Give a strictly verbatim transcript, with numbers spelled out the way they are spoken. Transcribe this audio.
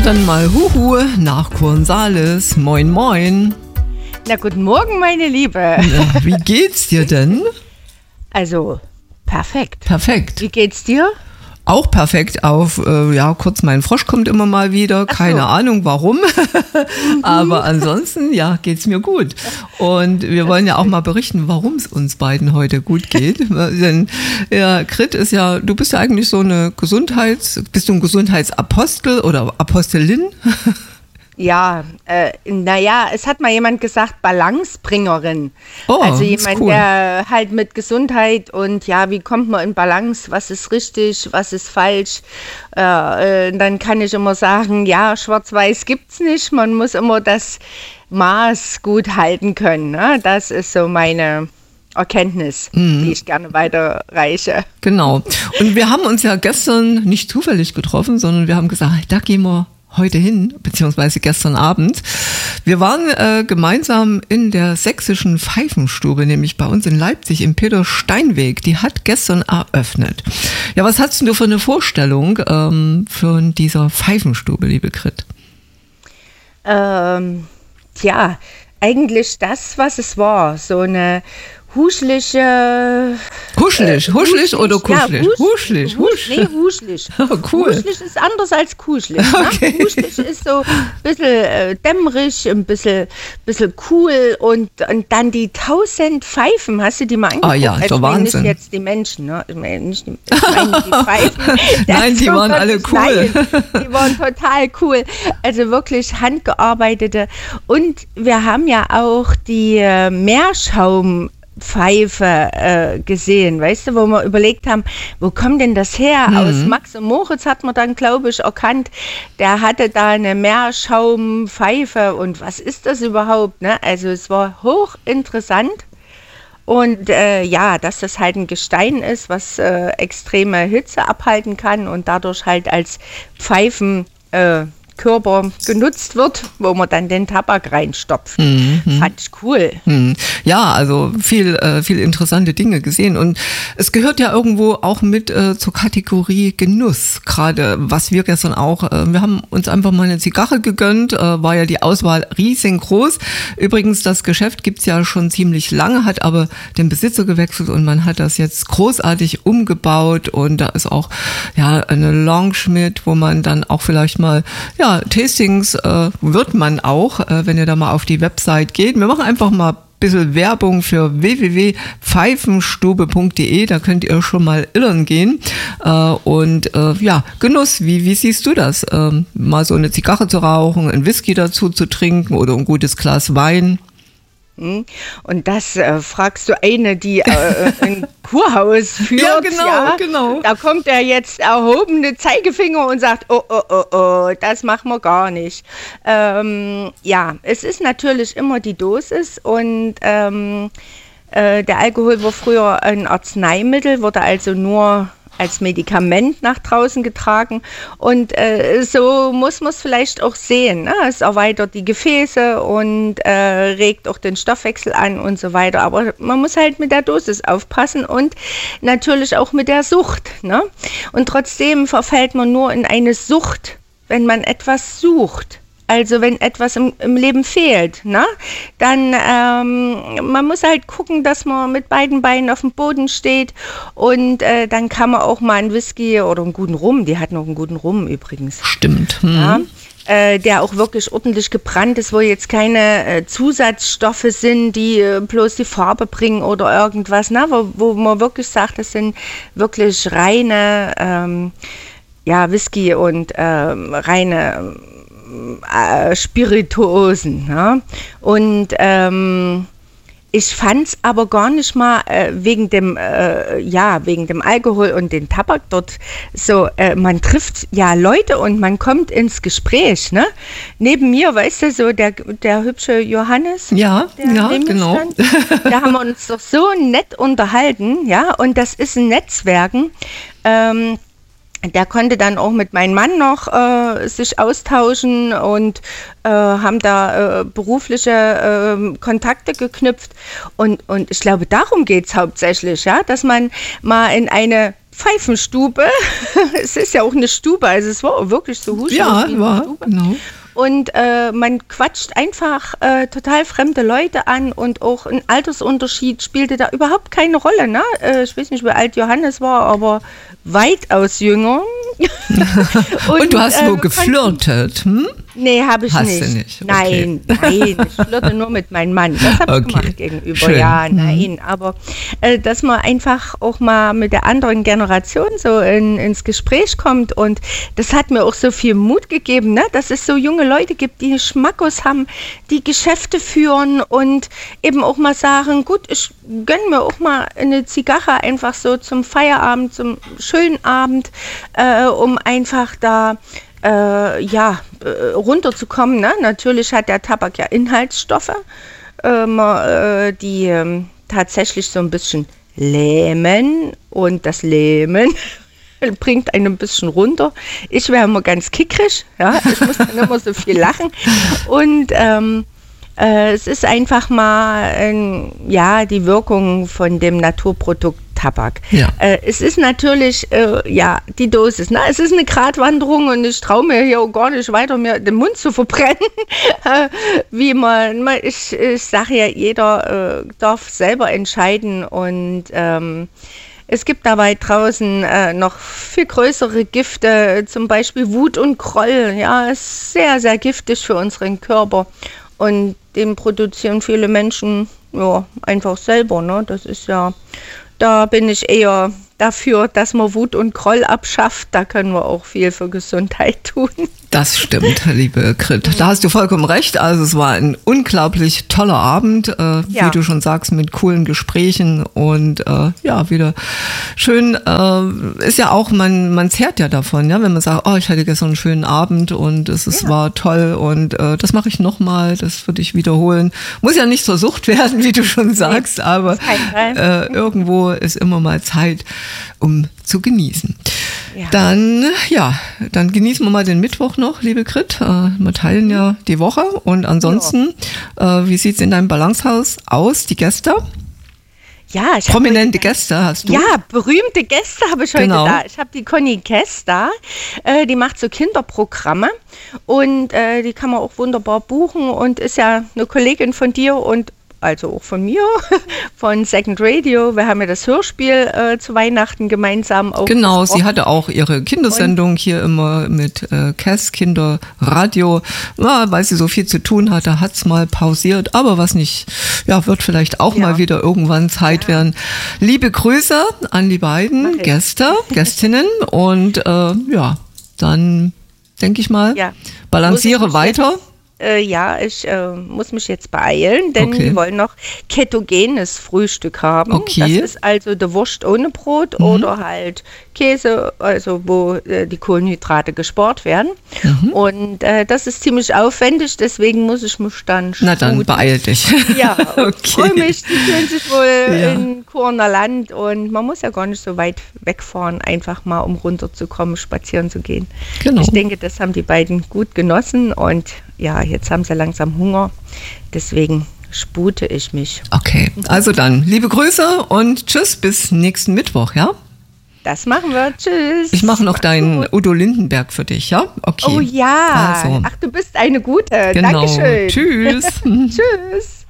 dann mal Huhu nach Kurnsales. Moin, moin. Na, guten Morgen, meine Liebe. Ja, wie geht's dir denn? Also, perfekt. Perfekt. Wie geht's dir? Auch perfekt auf, äh, ja, kurz mein Frosch kommt immer mal wieder, Ach keine so. Ahnung warum, aber ansonsten, ja, geht's mir gut. Und wir wollen ja auch mal berichten, warum es uns beiden heute gut geht. Denn, ja, Grit ist ja, du bist ja eigentlich so eine Gesundheits, bist du ein Gesundheitsapostel oder Apostelin? Ja, äh, naja, es hat mal jemand gesagt, Balancebringerin. Oh, also ist jemand, cool. der halt mit Gesundheit und ja, wie kommt man in Balance, was ist richtig, was ist falsch. Äh, äh, dann kann ich immer sagen, ja, schwarz-weiß gibt's nicht, man muss immer das Maß gut halten können. Ne? Das ist so meine Erkenntnis, Mhm. die ich gerne weiterreiche. Genau. Und wir haben uns ja gestern nicht zufällig getroffen, sondern wir haben gesagt, da gehen wir heute hin, beziehungsweise gestern Abend. Wir waren äh, gemeinsam in der sächsischen Pfeifenstube, nämlich bei uns in Leipzig im Peter-Stein-Weg. Die hat gestern eröffnet. Ja, was hast denn du für eine Vorstellung ähm, von dieser Pfeifenstube, liebe Grit? Ähm, tja, eigentlich das, was es war. So eine huschliche... Huschelig, äh, huschelig oder kuschelig? Ja, husch, Huschelig, husch, husch. nee, huschelig. Oh, cool. Huschelig ist anders als kuschelig. Okay. Ne? Huschelig ist so ein bisschen äh, dämmerig, ein bisschen, bisschen cool und, und dann die tausend Pfeifen, hast du die mal angeguckt? Ah ja, Also so ich meine Wahnsinn. nicht jetzt die Menschen, ne? Ich meine nicht die, ich meine die Pfeifen. Nein, die Das waren war alle Gottes cool. Nein, die waren total cool. Also wirklich handgearbeitete. Und wir haben ja auch die äh, Meerschaum Pfeife äh, gesehen, weißt du, wo wir überlegt haben, wo kommt denn das her? Mhm. Aus Max und Moritz hat man dann, glaube ich, erkannt, der hatte da eine Meerschaumpfeife und was ist das überhaupt? Ne? Also es war hochinteressant und äh, ja, dass das halt ein Gestein ist, was äh, extreme Hitze abhalten kann und dadurch halt als Pfeifen äh, Körper genutzt wird, wo man dann den Tabak reinstopft. Mhm. Fand ich cool. Hm. Ja, also viel, äh, viel interessante Dinge gesehen und es gehört ja irgendwo auch mit äh, zur Kategorie Genuss, gerade was wir gestern auch, äh, wir haben uns einfach mal eine Zigarre gegönnt, äh, war ja die Auswahl riesengroß. Übrigens, das Geschäft gibt's ja schon ziemlich lange, hat aber den Besitzer gewechselt und man hat das jetzt großartig umgebaut und da ist auch ja eine Lounge mit, wo man dann auch vielleicht mal, ja, Tastings äh, wird man auch, äh, wenn ihr da mal auf die Website geht. Wir machen einfach mal ein bisschen Werbung für w w w punkt pfeifenstube punkt d e, da könnt ihr schon mal illern gehen. Äh, und äh, ja, Genuss, wie, wie siehst du das? Ähm, mal so eine Zigarre zu rauchen, ein Whisky dazu zu trinken oder ein gutes Glas Wein? Und das äh, fragst du eine, die äh, ein Kurhaus führt. Ja, genau, genau. Da kommt der jetzt erhobene Zeigefinger und sagt, oh, oh, oh, oh, das machen wir gar nicht. Ähm, ja, es ist natürlich immer die Dosis und ähm, äh, der Alkohol war früher ein Arzneimittel, wurde also nur als Medikament nach draußen getragen und äh, so muss man es vielleicht auch sehen. Ne? Es erweitert die Gefäße und äh, regt auch den Stoffwechsel an und so weiter, aber man muss halt mit der Dosis aufpassen und natürlich auch mit der Sucht. Ne? Und trotzdem verfällt man nur in eine Sucht, wenn man etwas sucht. Also wenn etwas im, im Leben fehlt, ne? Dann ähm, man muss halt gucken, dass man mit beiden Beinen auf dem Boden steht und äh, dann kann man auch mal einen Whisky oder einen guten Rum, die hat noch einen guten Rum übrigens. Stimmt. Hm. Ja, äh, der auch wirklich ordentlich gebrannt ist, wo jetzt keine äh, Zusatzstoffe sind, die äh, bloß die Farbe bringen oder irgendwas, ne? wo, wo man wirklich sagt, das sind wirklich reine ähm, ja, Whisky und ähm, reine äh, Spirituosen. Ja? Und ähm, ich fand es aber gar nicht mal äh, wegen dem äh, ja wegen dem Alkohol und dem Tabak dort so, äh, man trifft ja Leute und man kommt ins Gespräch, ne? Neben mir, weißt du, so der, der hübsche Johannes, Ja, der ja, neben mir genau. stand, da haben wir uns doch so nett unterhalten, ja, und das ist ein Netzwerken, ähm, der konnte dann auch mit meinem Mann noch äh, sich austauschen und äh, haben da äh, berufliche äh, Kontakte geknüpft. Und, und ich glaube, darum geht es hauptsächlich, ja, dass man mal in eine Pfeifenstube. Es ist ja auch eine Stube, also es war auch wirklich so husch. Ja, war, Stube. Genau. Und äh, man quatscht einfach äh, total fremde Leute an und auch ein Altersunterschied spielte da überhaupt keine Rolle. Ne? Äh, ich weiß nicht, wie alt Johannes war, aber weitaus jünger. und, und du hast äh, wohl geflirtet, hm? Nee, habe ich hast nicht. Du nicht. Okay. Nein, nein, ich flirte nur mit meinem Mann. Das habe ich okay. gemacht gegenüber. Schön. Ja, nein, mhm. aber äh, dass man einfach auch mal mit der anderen Generation so in, ins Gespräch kommt und das hat mir auch so viel Mut gegeben, ne? Dass es so junge Leute gibt, die Schmackos haben, die Geschäfte führen und eben auch mal sagen, gut, ich gönne mir auch mal eine Zigarre einfach so zum Feierabend, zum schönen Abend, äh, um einfach da Äh, ja, äh, runterzukommen. Ne? Natürlich hat der Tabak ja Inhaltsstoffe, ähm, äh, die äh, tatsächlich so ein bisschen lähmen und das Lähmen bringt einen ein bisschen runter. Ich wäre immer ganz kickrig, ja? Ich muss dann immer so viel lachen und ähm, äh, es ist einfach mal äh, ja, die Wirkung von dem Naturprodukt Tabak. Ja. Äh, es ist natürlich, äh, ja, die Dosis. Ne? Es ist eine Gratwanderung und ich traue mir hier auch gar nicht weiter, mir den Mund zu verbrennen. äh, wie man, man ich, ich sage ja, jeder äh, darf selber entscheiden und ähm, es gibt dabei draußen äh, noch viel größere Gifte, zum Beispiel Wut und Groll. Ja, ist sehr, sehr giftig für unseren Körper und den produzieren viele Menschen ja, einfach selber. Ne? Das ist ja Da bin ich eher dafür, dass man Wut und Groll abschafft. Da können wir auch viel für Gesundheit tun. Das stimmt, liebe Grit. Da hast du vollkommen recht. Also es war ein unglaublich toller Abend, äh, ja. wie du schon sagst, mit coolen Gesprächen und äh, ja, wieder schön. Äh, ist ja auch, man man zehrt ja davon, ja, wenn man sagt, oh, ich hatte gestern einen schönen Abend und es, es ja. war toll und äh, das mache ich nochmal, das würde ich wiederholen. Muss ja nicht zur Sucht werden, wie du schon sagst, nee, aber äh, irgendwo ist immer mal Zeit, um zu genießen. Ja. Dann, ja, dann genießen wir mal den Mittwoch noch, liebe Grit. Äh, wir teilen ja die Woche und ansonsten, ja. äh, wie sieht es in deinem Balancehaus aus, die Gäste? Ja, ich Prominente heute, Gäste hast du? Ja, berühmte Gäste habe ich heute genau. da. Ich habe die Conny Kess da, äh, die macht so Kinderprogramme und äh, die kann man auch wunderbar buchen und ist ja eine Kollegin von dir und also auch von mir, von Second Radio. Wir haben ja das Hörspiel äh, zu Weihnachten gemeinsam auch Genau, gesprochen. Sie hatte auch ihre Kindersendung und hier immer mit äh, Cass Kinderradio. Ja, weil sie so viel zu tun hatte, hat es mal pausiert. Aber was nicht, ja, wird vielleicht auch ja. mal wieder irgendwann Zeit ja. werden. Liebe Grüße an die beiden Gäste, Gästinnen. Und äh, ja, dann denke ich mal, ja. balanciere weiter. Äh, ja, ich äh, muss mich jetzt beeilen, denn okay. wir wollen noch ketogenes Frühstück haben. Okay. Das ist also die Wurst ohne Brot mhm. oder halt Käse, also wo äh, die Kohlenhydrate gespart werden. Mhm. Und äh, das ist ziemlich aufwendig, deswegen muss ich mich dann Na dann beeil dich. Ja, okay. Ich freue mich, die fühlen sich wohl ja. in Kurner Land und man muss ja gar nicht so weit wegfahren, einfach mal um runterzukommen, spazieren zu gehen. Genau. Ich denke, das haben die beiden gut genossen und ja, jetzt haben sie langsam Hunger, deswegen spute ich mich. Okay, also dann, liebe Grüße und tschüss, bis nächsten Mittwoch, ja? Das machen wir, tschüss. Ich mache noch deinen Udo Lindenberg für dich, ja? Okay. Oh ja, also. Ach, du bist eine gute, genau. Dankeschön. Tschüss. Tschüss.